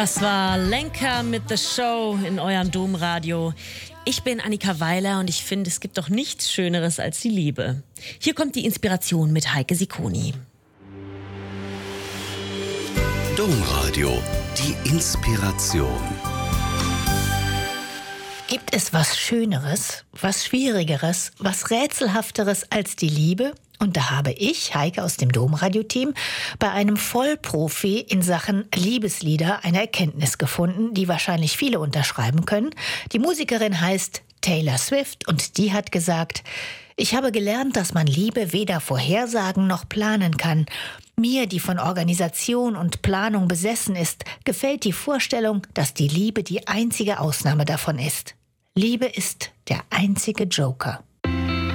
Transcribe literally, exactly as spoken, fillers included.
Das war Lenker mit The Show in eurem Domradio. Ich bin Annika Weiler und ich finde, es gibt doch nichts Schöneres als die Liebe. Hier kommt die Inspiration mit Heike Sikoni. Domradio, die Inspiration. Gibt es was Schöneres, was Schwierigeres, was Rätselhafteres als die Liebe? Und da habe ich, Heike aus dem Domradio-Team, bei einem Vollprofi in Sachen Liebeslieder eine Erkenntnis gefunden, die wahrscheinlich viele unterschreiben können. Die Musikerin heißt Taylor Swift und die hat gesagt: Ich habe gelernt, dass man Liebe weder vorhersagen noch planen kann. Mir, die von Organisation und Planung besessen ist, gefällt die Vorstellung, dass die Liebe die einzige Ausnahme davon ist. Liebe ist der einzige Joker.